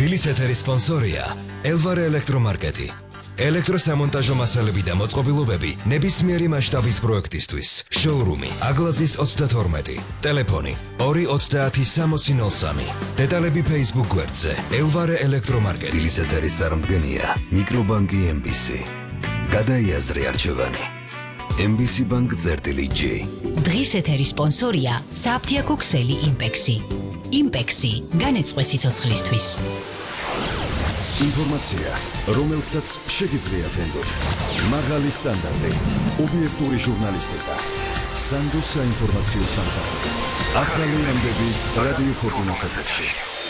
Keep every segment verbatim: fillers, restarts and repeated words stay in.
დილის ეთერის სპონსორია ელვარე ელექტრომარკეტი. ელექტროსამონტაჟო მასალები და მოწყობილობები ნებისმიერი მასშტაბის პროექტისთვის. შოურუმი აგლაძის ოცდათორმეტი. ტელეფონი ორი ოცდაათი სამოცი ნოლ სამი. დეტალები Facebook გვერდზე ელვარე ელექტრომარკეტი. დილის ეთერის წარმომადგენია მიკრობანკი ემ ბი სი. გადაიაზრე არჩევანი. ემ ბი სი ბანკ წერტილი J. დღის ეთერის სპონსორია საფთიაქო ქსელი იმპექსი. იმპექსი განეწყვე სიცოცხლისთვის. ინფორმაცია, რომელსაც შეგიძლიათ ენდოთ. მაღალი სტანდარტი, ობიექტური ჟურნალისტიკა. სანდო საინფორმაციო სამსახური. ახალი ამბები რადიო ფორტუნას ეთერში.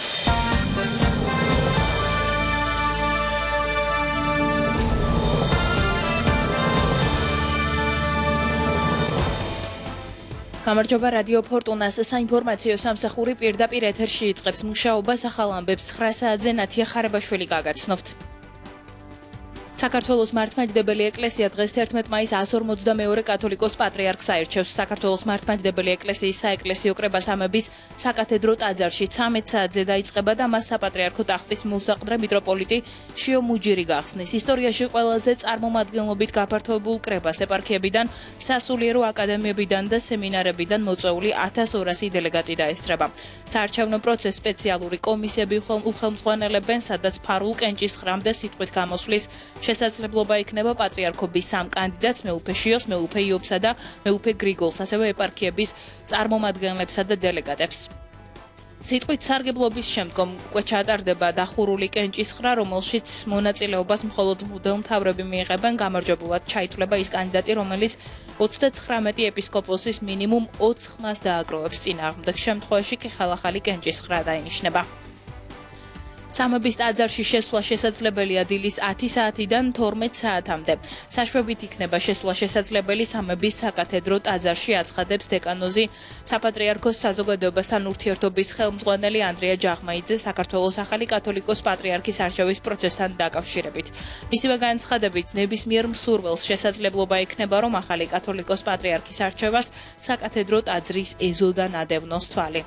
გამარჯობა რადიო ფორტუნას საინფორმაციო სამსახური პირდაპირ ეთერში იწყებს მუშაობას ახალ ამბებს ცხრა საათზე ნათია ხარებაშვილი გაგაცნობთ. საქართველოს მართლმადიდებელი ეკლესია დღეს თერთმეტ მაისს ას ორმოცდამეორე კათოლიკოს პატრიარქს აირჩევს. საქართველოს მართლმადიდებელი ეკლესიის საეკლესიო კრება-სამების საკათედრო ტაძარში ცამეტ საათზე დაიწყება და მას საპატრიარქო ტახტის მოსაყდრე მიტროპოლიტი შიო მუჯირი გახსნის. ისტორიაში ყველაზე წარმომადგენლობით გაფართოებულ კრებას ეპარქიებიდან, სასულიერო აკადემიებიდან და სემინარებიდან მოწვეული ათას ორასი დელეგატი დაესწრება. საარჩევნო პროცესს სპეციალური კომისიები უხელმძღვანელებენ, სადაც ფარულ კენჭისხრამ და სიტყვით გამოსვლის შესაძლებლობა იქნება პატრიარქობის სამ კანდიდატს, მეუფე შიოს, მეუფე იობსა და მეუფე გრიგოლს, ასევე ეპარქიების წარმომადგენლებსა და დელეგატებს. სიტყვით სარგებლობის შემდგომ უკვე ჩატარდება დახურული კენჭისხრა, რომელშიც მონაწილეობას მხოლოდ მღვდელმთავრები მიიღებენ. გამარჯვებულად ჩაითვლება ის კანდიდატი, რომელიც ოცდაცხრამეტი ეპისკოპოსის მინიმუმ ოცი ხმას დააგროვებს. წინააღმდეგ შემთხვევაში კი ხელახალი კენჭისხრა დაინიშნება. სამების ტაძარში შესვლა შესაძლებელია დილის ათი საათიდან თორმეტ საათამდე. საშვებით იქნება შესვლა შესაძლებელი სამების საკათედრო ტაძარში, აცხადებს დეკანოზი საპატრიარქოს საზოგადოებასთან ურთიერთობის ხელმძღვანელი ანდრია ჯაღმაიძე საქართველოს ახალი კათოლიკოს პატრიარქის არჩევის პროცესთან დაკავშირებით. მისივე განცხადებით, ნებისმიერ მსურველს შესაძლებლობა ექნება, რომ ახალი კათოლიკოს პატრიარქის არჩევას საკათედრო ტაძრის ეზოდან ადევნოს თვალი.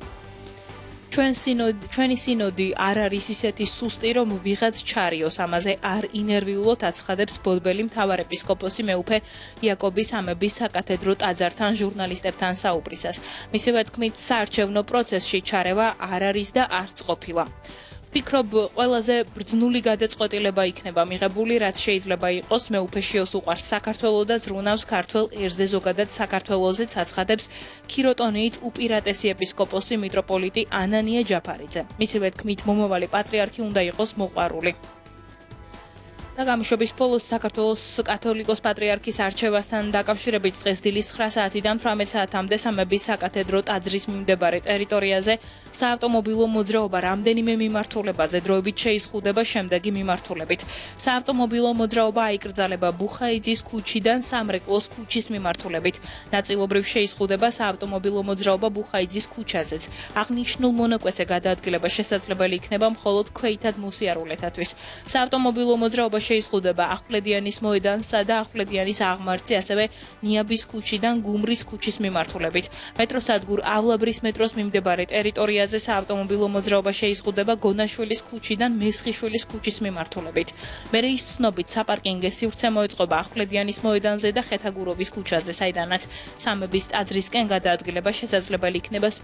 ჩვენი სინოდი არ არის ისეთი სუსტი, რომ ვიღაც ჩარიოს, ამაზე არ ინერვიულოთ, აცხადებს ბოდბელი მთავარეპისკოპოსი მეუფე იაკობი სამების საკათედრო ტაძართან ჟურნალისტებთან საუბრისას. მისივე თქმით, საარჩევნო პროცესში ჩარევა არ არის და არც ყოფილა. ვფიქრობ, ყველაზე ბრძნული გადაწყვეტილება იქნება მიღებული, რაც შეიძლება იყოს. მეუფე შიოს უყვარს საქართველო და ზრუნავს ქართველ ერზე, ზოგადად საქართველოზეც, აცხადებს ქიროტონიით უპირატესი ეპისკოპოსი მიტროპოლიტი ანანია ჯაფარიძე. მისივე თქმით, მომავალი პატრიარქი უნდა იყოს მოყვარული. და გამშვების ბოლოს საქართველოს კათოლიკოს პატრიარქის არჩევასთან დაკავშირებით დღეს დილის ცხრა საათიდან თვრამეტ საათამდე სამების საკათედრო ტაძრის მიმდებარე ტერიტორიაზე საავტომობილო მოძრაობა რამდენიმე მიმართულებაზე დროებით შეიზღუდება შემდეგი მიმართულებით. საავტომობილო მოძრაობა აიკრძალება ბუხაიძის ქუჩიდან სამრეკლოს ქუჩის მიმართულებით. ნაწილობრივ შეიზღუდება საავტომობილო მოძრაობა ბუხაიძის ქუჩაზეც. აღნიშნულ მონაკვეთზე გადაადგილება შესაძლებელი იქნება მხოლოდ ქვეითად მოსიარულეთათვის. საავტომობილო მოძრაობა შეიზღუდება ახვლედიანის მოედანსა და ახვლედიანის აღმართზე, ასევე ნიაბის ქუჩიდან გუმრის ქუჩის მიმართულებით. მეტროსადგურ ავლაბრის მეტროს მიმდებარე ტერიტორიაზე საავტომობილო მოძრაობა შეიზღუდება გონაშვილის ქუჩიდან მესხიშვილის ქუჩის მიმართულებით. მერე ის ცნობით საპარკინგე სივრცე მოეწყობა ახვლედიანის მოედანზე და ხეთაგურობის ქუჩაზე, საიდანაც სამების ტაძრისკენ გადაადგილება შესაძლებელი იქნება